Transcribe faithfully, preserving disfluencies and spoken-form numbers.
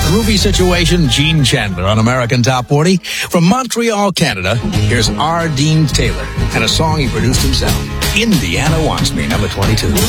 groovy situation, Gene Chandler on American Top forty. From Montreal, Canada, here's R. Dean Taylor and a song he produced himself. Indiana Wants Me, number twenty-two.